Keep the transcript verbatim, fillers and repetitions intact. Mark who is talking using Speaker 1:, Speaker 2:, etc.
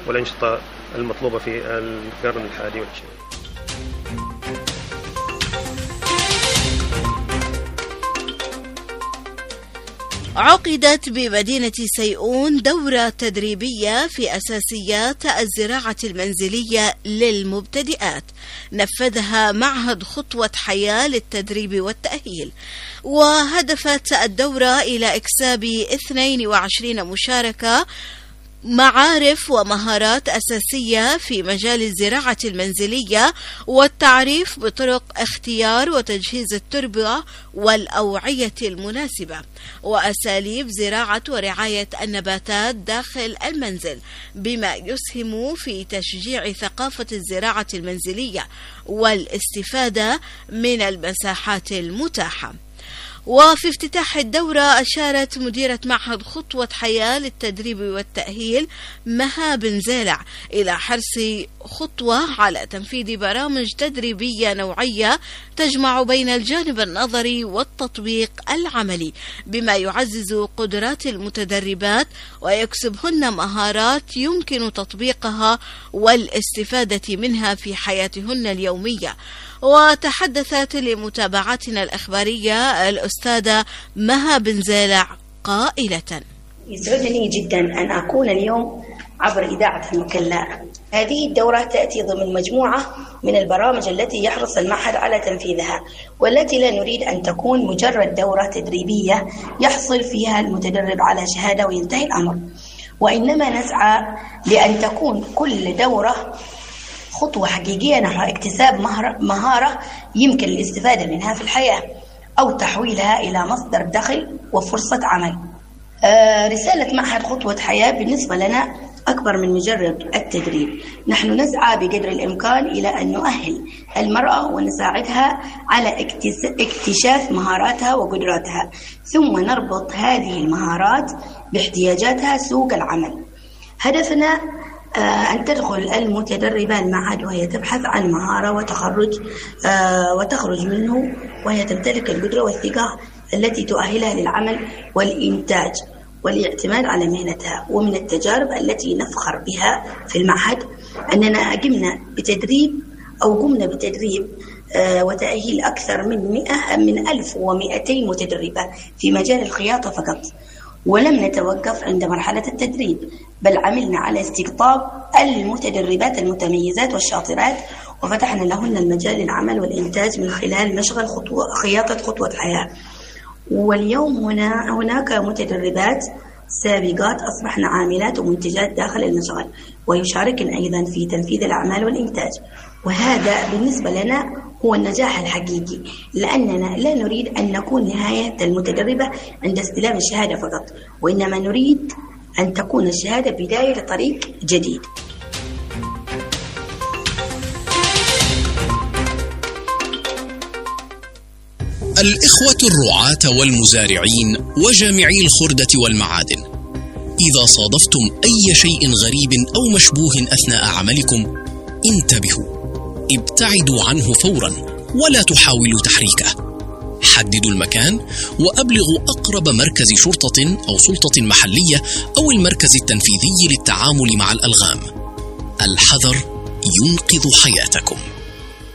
Speaker 1: والأنشطة المطلوبة في القرن الحادي والعشرين.
Speaker 2: عقدت بمدينة سيئون دورة تدريبية في أساسيات الزراعة المنزلية للمبتدئات، نفذها معهد خطوة حياة للتدريب والتأهيل، وهدفت الدورة إلى إكساب اثنين وعشرين مشاركة معارف ومهارات أساسية في مجال الزراعة المنزلية والتعريف بطرق اختيار وتجهيز التربة والأوعية المناسبة وأساليب زراعة ورعاية النباتات داخل المنزل، بما يسهم في تشجيع ثقافة الزراعة المنزلية والاستفادة من المساحات المتاحة. وفي افتتاح الدورة أشارت مديرة معهد خطوة حياة للتدريب والتأهيل مها بن زيلع إلى حرص خطوة على تنفيذ برامج تدريبية نوعية تجمع بين الجانب النظري والتطبيق العملي، بما يعزز قدرات المتدربات ويكسبهن مهارات يمكن تطبيقها والاستفادة منها في حياتهن اليومية. وتحدثت لمتابعتنا الإخبارية الأستاذة مها بن زيلع قائلة:
Speaker 3: يسعدني جدا أن أكون اليوم عبر إذاعة المكلا. هذه الدورة تأتي ضمن مجموعة من البرامج التي يحرص المعهد على تنفيذها، والتي لا نريد أن تكون مجرد دورة تدريبية يحصل فيها المتدرب على شهادة وينتهي الأمر، وإنما نسعى لأن تكون كل دورة خطوة حقيقية نحو اكتساب مهارة يمكن الاستفادة منها في الحياة أو تحويلها إلى مصدر دخل وفرصة عمل. آه رسالة معهد خطوة حياة بالنسبة لنا أكبر من مجرد التدريب. نحن نسعى بقدر الإمكان إلى أن نؤهل المرأة ونساعدها على اكتشاف مهاراتها وقدراتها، ثم نربط هذه المهارات باحتياجاتها سوق العمل. هدفنا أن تدخل المتدربة المعهد وهي تبحث عن مهارة وتخرج وتخرج منه وهي تمتلك القدرة والثقة التي تؤهلها للعمل والإنتاج والاعتماد على مهنتها. ومن التجارب التي نفخر بها في المعهد أننا قمنا بتدريب أو قمنا بتدريب وتأهيل أكثر من مئة من ألف ومئتين متدربة في مجال الخياطة فقط، ولم نتوقف عند مرحلة التدريب، بل عملنا على استقطاب المتدربات المتميزات والشاطرات وفتحنا لهن المجال للعمل والإنتاج من خلال مشغل خطوة خياطة خطوة حياة. واليوم هنا هناك متدربات سابقات أصبحن عاملات ومنتجات داخل المشغل ويشاركن أيضا في تنفيذ الأعمال والإنتاج، وهذا بالنسبة لنا هو النجاح الحقيقي، لأننا لا نريد أن نكون نهاية المتدربة عند استلام الشهادة فقط، وإنما نريد أن تكون الشهادة بداية لطريق جديد.
Speaker 4: الإخوة الرعاة والمزارعين وجامعي الخردة والمعادن، إذا صادفتم أي شيء غريب أو مشبوه أثناء عملكم انتبهوا، ابتعدوا عنه فورا ولا تحاولوا تحريكه. حددوا المكان وأبلغوا أقرب مركز شرطة أو سلطة محلية أو المركز التنفيذي للتعامل مع الألغام. الحذر ينقذ حياتكم.